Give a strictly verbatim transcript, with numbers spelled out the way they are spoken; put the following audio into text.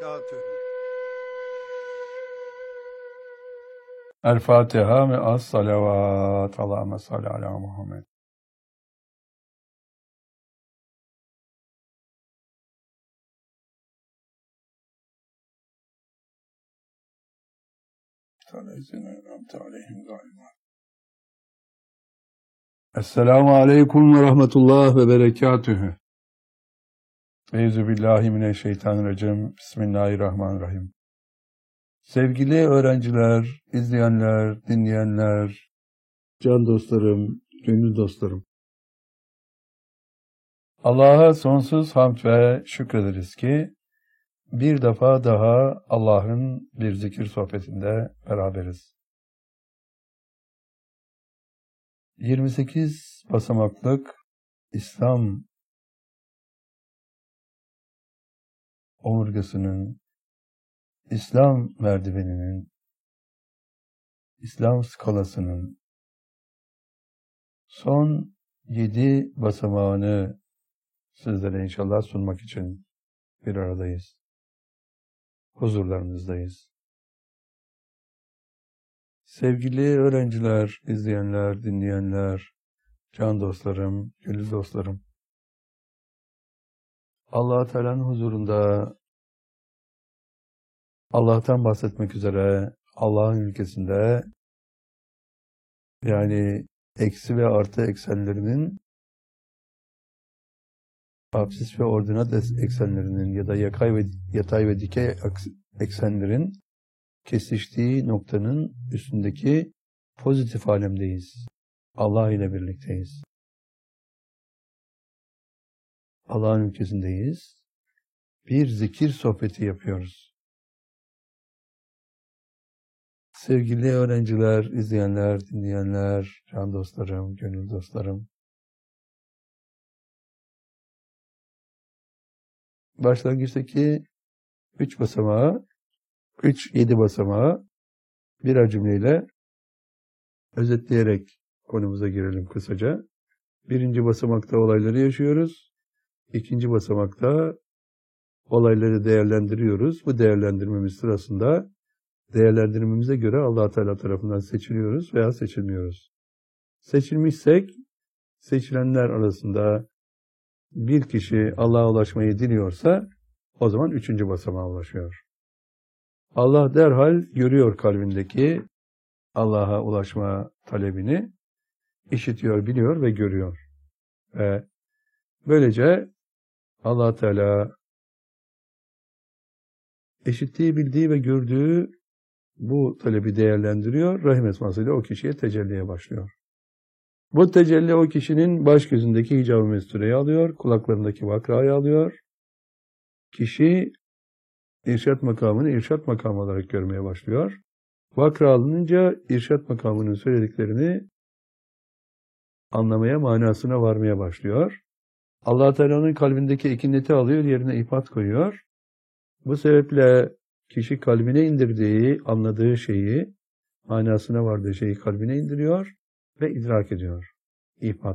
berekatühü. El Fatiha ve as salavat. Allahümme salli ala Muhammed. Esselamu aleyküm ve rahmetullah ve berekatühü. Euzubillahimineşşeytanirracim. Bismillahirrahmanirrahim. Sevgili öğrenciler, izleyenler, dinleyenler, can dostlarım, gönül dostlarım. Allah'a sonsuz hamd ve şükrederiz ki bir defa daha Allah'ın bir zikir sohbetinde beraberiz. yirmi sekiz basamaklık İslam omurgasının, İslam merdiveninin, İslam skalasının son yedi basamağını sizlere inşallah sunmak için bir aradayız. Huzurlarınızdayız. Sevgili öğrenciler, izleyenler, dinleyenler, can dostlarım, gönül dostlarım. Allah-u Teala'nın huzurunda Allah'tan bahsetmek üzere Allah'ın ülkesinde, yani eksi ve artı eksenlerinin, absis ve ordinat eksenlerinin ya da yakay ve yatay ve dikey eksenlerin kesiştiği noktanın üstündeki pozitif alemdeyiz. Allah ile birlikteyiz. Allah'ın ülkesindeyiz. Bir zikir sohbeti yapıyoruz. Sevgili öğrenciler, izleyenler, dinleyenler, can dostlarım, gönül dostlarım. Başlangıçtaki üç basamağı, üç, yedi basamağı birer cümleyle özetleyerek konumuza girelim kısaca. Birinci basamakta olayları yaşıyoruz. İkinci basamakta olayları değerlendiriyoruz. Bu değerlendirmemiz sırasında değerlendirmemize göre Allah-u Teala tarafından seçiliyoruz veya seçilmiyoruz. Seçilmişsek, seçilenler arasında bir kişi Allah'a ulaşmayı diliyorsa, o zaman üçüncü basamağa ulaşıyor. Allah derhal görüyor kalbindeki Allah'a ulaşma talebini, işitiyor, biliyor ve görüyor. Ve böylece Allah-u Teala işittiği, bildiği ve gördüğü bu talebi değerlendiriyor, rahim esmasıyla o kişiye tecelliye başlıyor. Bu tecelli o kişinin baş gözündeki hicab-ı mestureyi alıyor, kulaklarındaki vakrayı alıyor. Kişi irşat makamını irşat makamı olarak görmeye başlıyor. Vakra alınınca irşat makamının söylediklerini anlamaya, manasına varmaya başlıyor. Allah-u Teala'nın kalbindeki ekineti alıyor, yerine ifat koyuyor. Bu sebeple kişi kalbine indirdiği, anladığı şeyi, manasına vardığı şeyi kalbine indiriyor ve idrak ediyor. İfat.